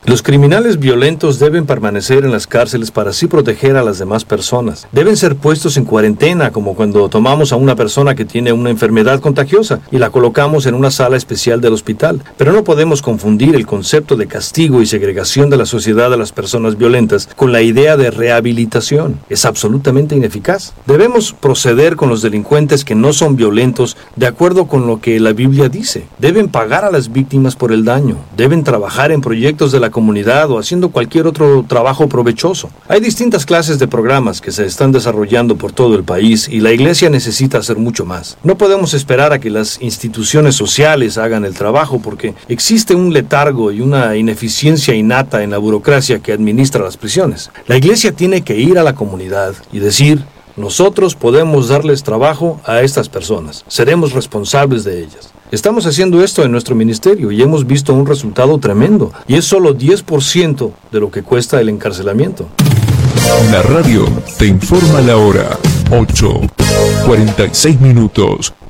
Los criminales violentos deben permanecer en las cárceles para así proteger a las demás personas. Deben ser puestos en cuarentena, como cuando tomamos a una persona que tiene una enfermedad contagiosa y la colocamos en una sala especial del hospital. Pero no podemos confundir el concepto de castigo y segregación de la sociedad de las personas violentas con la idea de rehabilitación. Es absolutamente ineficaz. Debemos proceder con los delincuentes que no son violentos de acuerdo con lo que la Biblia dice. Deben pagar a las víctimas por el daño. Deben trabajar en proyectos de la comunidad o haciendo cualquier otro trabajo provechoso. Hay distintas clases de programas que se están desarrollando por todo el país y la iglesia necesita hacer mucho más. No podemos esperar a que las instituciones sociales hagan el trabajo porque existe un letargo y una ineficiencia innata en la burocracia que administra las prisiones. La iglesia tiene que ir a la comunidad y decir: nosotros podemos darles trabajo a estas personas. Seremos responsables de ellas. Estamos haciendo esto en nuestro ministerio y hemos visto un resultado tremendo. Y es solo 10% de lo que cuesta el encarcelamiento. La radio te informa la hora. 8:46.